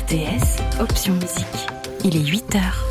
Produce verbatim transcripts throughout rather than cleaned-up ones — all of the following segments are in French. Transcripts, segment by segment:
R T S, option musique. Il est huit heures.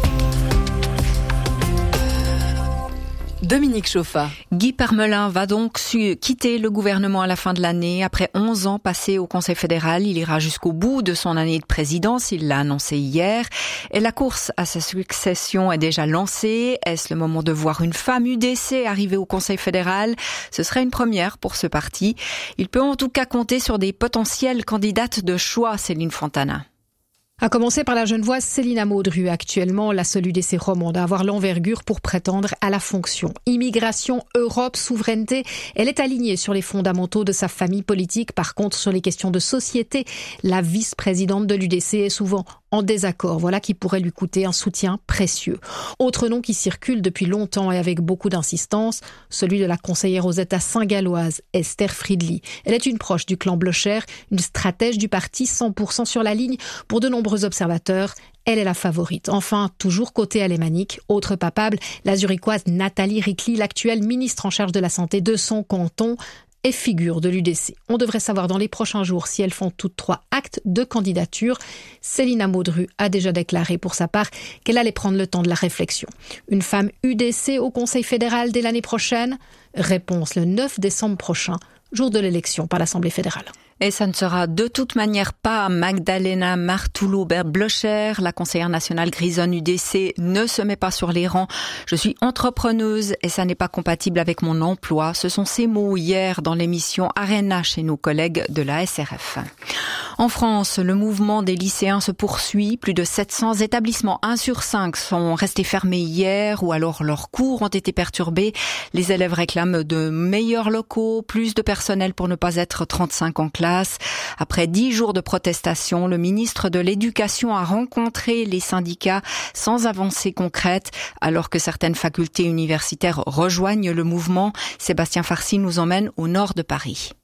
Dominique Chauffa. Guy Parmelin va donc su- quitter le gouvernement à la fin de l'année. Après onze ans passés au Conseil fédéral, il ira jusqu'au bout de son année de présidence. Il l'a annoncé hier. Et la course à sa succession est déjà lancée. Est-ce le moment de voir une femme U D C arriver au Conseil fédéral ? Ce serait une première pour ce parti. Il peut en tout cas compter sur des potentielles candidates de choix, Céline Fontana. À commencer par la Genevoise Célina Maudru, actuellement la seule U D C romande à avoir l'envergure pour prétendre à la fonction. Immigration, Europe, souveraineté, elle est alignée sur les fondamentaux de sa famille politique. Par contre, sur les questions de société, la vice-présidente de l'U D C est souvent en désaccord. Voilà qui pourrait lui coûter un soutien précieux. Autre nom qui circule depuis longtemps et avec beaucoup d'insistance, celui de la conseillère aux États saint-galloise, Esther Friedli. Elle est une proche du clan Blocher, une stratège du parti cent pour cent sur la ligne. Pour de nombreux observateurs, elle est la favorite. Enfin, toujours côté alémanique, autre papable, la zurichoise Nathalie Ricli, l'actuelle ministre en charge de la santé de son canton, et figure de l'U D C. On devrait savoir dans les prochains jours si elles font toutes trois actes de candidature. Célina Maudru a déjà déclaré pour sa part qu'elle allait prendre le temps de la réflexion. Une femme U D C au Conseil fédéral dès l'année prochaine ? Réponse le neuf décembre prochain, jour de l'élection par l'Assemblée fédérale. Et ça ne sera de toute manière pas Magdalena Martoulou-Blocher. La conseillère nationale grisonne U D C ne se met pas sur les rangs. Je suis entrepreneuse et ça n'est pas compatible avec mon emploi. Ce sont ces mots hier dans l'émission Arena chez nos collègues de la S R F. En France, le mouvement des lycéens se poursuit. Plus de sept cents établissements, un sur cinq, sont restés fermés hier ou alors leurs cours ont été perturbés. Les élèves réclament de meilleurs locaux, plus de personnel pour ne pas être trente-cinq en classe. Après dix jours de protestation, le ministre de l'Éducation a rencontré les syndicats sans avancée concrète, alors que certaines facultés universitaires rejoignent le mouvement. Sébastien Farcy nous emmène au nord de Paris.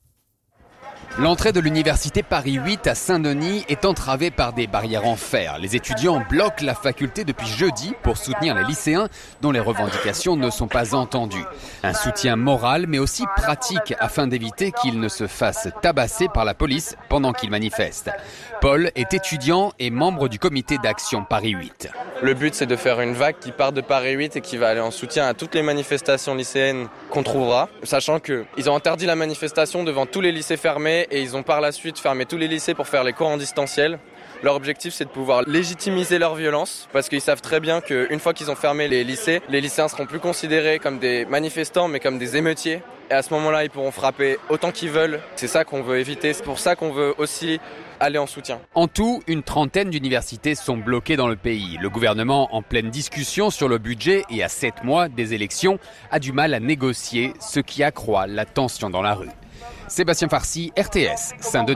L'entrée de l'université Paris huit à Saint-Denis est entravée par des barrières en fer. Les étudiants bloquent la faculté depuis jeudi pour soutenir les lycéens dont les revendications ne sont pas entendues. Un soutien moral mais aussi pratique afin d'éviter qu'ils ne se fassent tabasser par la police pendant qu'ils manifestent. Paul est étudiant et membre du comité d'action Paris huit. Le but, c'est de faire une vague qui part de Paris huit et qui va aller en soutien à toutes les manifestations lycéennes qu'on trouvera, sachant qu'ils ont interdit la manifestation devant tous les lycées fermés et ils ont par la suite fermé tous les lycées pour faire les cours en distanciel. Leur objectif, c'est de pouvoir légitimiser leur violence parce qu'ils savent très bien qu'une fois qu'ils ont fermé les lycées, les lycéens seront plus considérés comme des manifestants mais comme des émeutiers. Et à ce moment-là, ils pourront frapper autant qu'ils veulent. C'est ça qu'on veut éviter. C'est pour ça qu'on veut aussi aller en soutien. En tout, une trentaine d'universités sont bloquées dans le pays. Le gouvernement, en pleine discussion sur le budget et à sept mois des élections, a du mal à négocier, ce qui accroît la tension dans la rue. Sébastien Farcy, R T S, Saint-Denis.